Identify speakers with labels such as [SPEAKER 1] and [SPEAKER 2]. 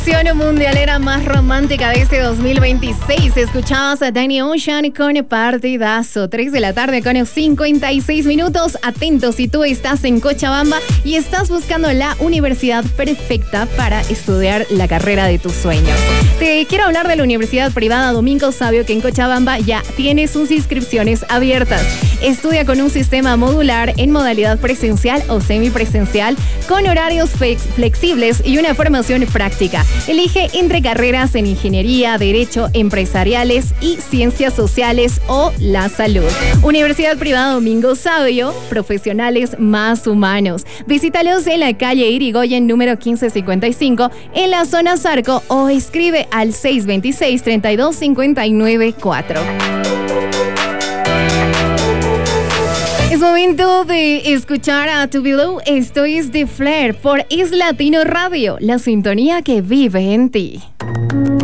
[SPEAKER 1] Mundialera más romántica de este 2026. Escuchabas a Danny Ocean con Partidazo. 3 de la tarde con 56 minutos. Atentos si tú estás en Cochabamba y estás buscando la universidad perfecta para estudiar la carrera de tus sueños. Te quiero hablar de la Universidad Privada Domingo Savio, que en Cochabamba ya tiene sus inscripciones abiertas. Estudia con un sistema modular en modalidad presencial o semipresencial, con horarios flexibles y una formación práctica. Elige entre carreras en ingeniería, derecho, empresariales y ciencias sociales o la salud. Universidad Privada Domingo Savio, profesionales más humanos. Visítalos en la calle Irigoyen número 1555 en la zona Zarco o escribe al 626-3259-4. Es momento de escuchar a To Below. Esto es The Flair por Es Latino Radio, la sintonía que vive en ti.